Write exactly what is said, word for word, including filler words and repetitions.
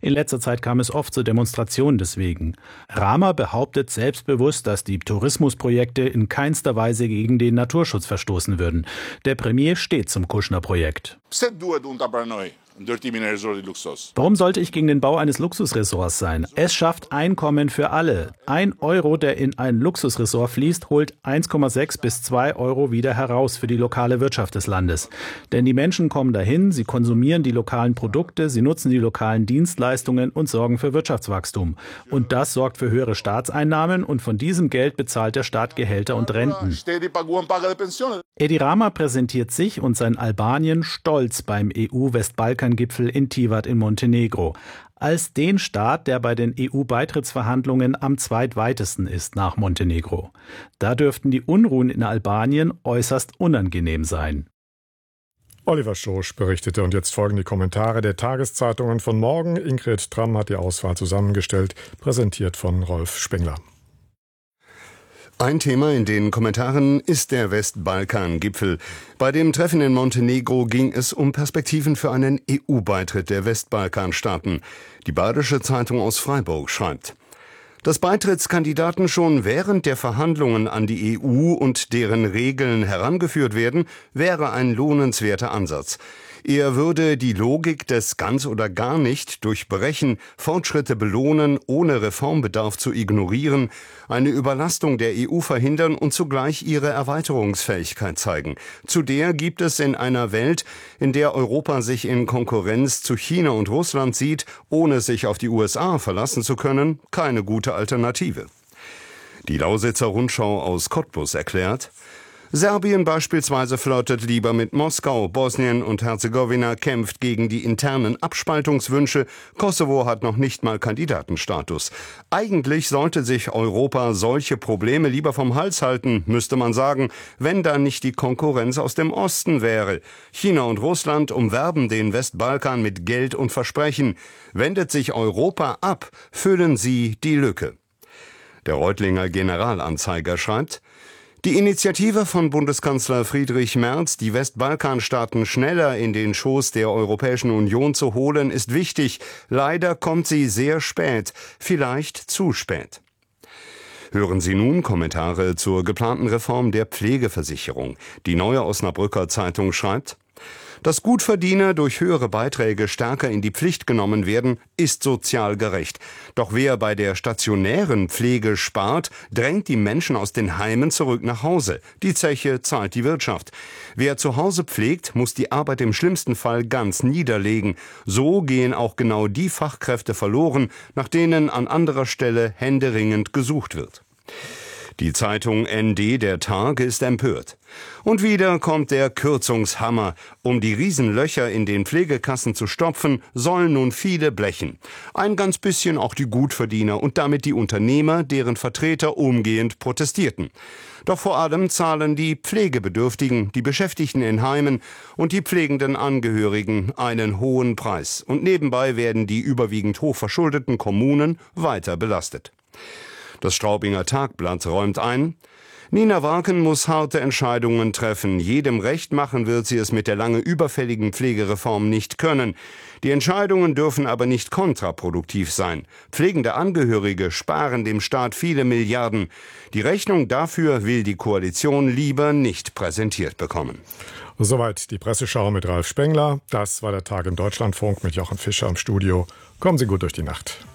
In letzter Zeit kam es oft zu Demonstrationen deswegen. Rama behauptet selbstbewusst, dass die Tourismusprojekte in keinster Weise gegen den Naturschutz verstoßen würden. Der Premier steht zum Kushner-Projekt. Warum sollte ich gegen den Bau eines Luxusressorts sein? Es schafft Einkommen für alle. Ein Euro, der in ein Luxusressort fließt, holt eins Komma sechs bis zwei Euro wieder heraus für die lokale Wirtschaft des Landes. Denn die Menschen kommen dahin, sie konsumieren die lokalen Produkte, sie nutzen die lokalen Dienstleistungen und sorgen für Wirtschaftswachstum. Und das sorgt für höhere Staatseinnahmen und von diesem Geld bezahlt der Staat Gehälter und Renten. Edi Rama präsentiert sich und sein Albanien stolz beim E U-Westbalkan-Gipfel in Tivat in Montenegro. Als den Staat, der bei den E U-Beitrittsverhandlungen am zweitweitesten ist nach Montenegro. Da dürften die Unruhen in Albanien äußerst unangenehm sein. Oliver Schosch berichtete und jetzt folgen die Kommentare der Tageszeitungen von morgen. Ingrid Tramm hat die Auswahl zusammengestellt, präsentiert von Rolf Spengler. Ein Thema in den Kommentaren ist der Westbalkan-Gipfel. Bei dem Treffen in Montenegro ging es um Perspektiven für einen E U-Beitritt der Westbalkanstaaten. Die Badische Zeitung aus Freiburg schreibt: Dass Beitrittskandidaten schon während der Verhandlungen an die E U und deren Regeln herangeführt werden, wäre ein lohnenswerter Ansatz. Er würde die Logik des ganz oder gar nicht durchbrechen, Fortschritte belohnen, ohne Reformbedarf zu ignorieren, eine Überlastung der E U verhindern und zugleich ihre Erweiterungsfähigkeit zeigen. Zu der gibt es in einer Welt, in der Europa sich in Konkurrenz zu China und Russland sieht, ohne sich auf die U S A verlassen zu können, keine gute Alternative. Die Lausitzer Rundschau aus Cottbus erklärt: Serbien beispielsweise flirtet lieber mit Moskau, Bosnien und Herzegowina kämpft gegen die internen Abspaltungswünsche, Kosovo hat noch nicht mal Kandidatenstatus. Eigentlich sollte sich Europa solche Probleme lieber vom Hals halten, müsste man sagen, wenn da nicht die Konkurrenz aus dem Osten wäre. China und Russland umwerben den Westbalkan mit Geld und Versprechen. Wendet sich Europa ab, füllen sie die Lücke. Der Reutlinger Generalanzeiger schreibt: Die Initiative von Bundeskanzler Friedrich Merz, die Westbalkanstaaten schneller in den Schoß der Europäischen Union zu holen, ist wichtig. Leider kommt sie sehr spät, vielleicht zu spät. Hören Sie nun Kommentare zur geplanten Reform der Pflegeversicherung. Die Neue Osnabrücker Zeitung schreibt: Dass Gutverdiener durch höhere Beiträge stärker in die Pflicht genommen werden, ist sozial gerecht. Doch wer bei der stationären Pflege spart, drängt die Menschen aus den Heimen zurück nach Hause. Die Zeche zahlt die Wirtschaft. Wer zu Hause pflegt, muss die Arbeit im schlimmsten Fall ganz niederlegen. So gehen auch genau die Fachkräfte verloren, nach denen an anderer Stelle händeringend gesucht wird. Die Zeitung N D Der Tag ist empört. Und wieder kommt der Kürzungshammer. Um die Riesenlöcher in den Pflegekassen zu stopfen, sollen nun viele blechen. Ein ganz bisschen auch die Gutverdiener und damit die Unternehmer, deren Vertreter umgehend protestierten. Doch vor allem zahlen die Pflegebedürftigen, die Beschäftigten in Heimen und die pflegenden Angehörigen einen hohen Preis. Und nebenbei werden die überwiegend hochverschuldeten Kommunen weiter belastet. Das Straubinger Tagblatt räumt ein: Nina Warken muss harte Entscheidungen treffen. Jedem recht machen wird sie es mit der lange überfälligen Pflegereform nicht können. Die Entscheidungen dürfen aber nicht kontraproduktiv sein. Pflegende Angehörige sparen dem Staat viele Milliarden. Die Rechnung dafür will die Koalition lieber nicht präsentiert bekommen. Soweit die Presseschau mit Ralf Spengler. Das war der Tag im Deutschlandfunk mit Jochen Fischer im Studio. Kommen Sie gut durch die Nacht.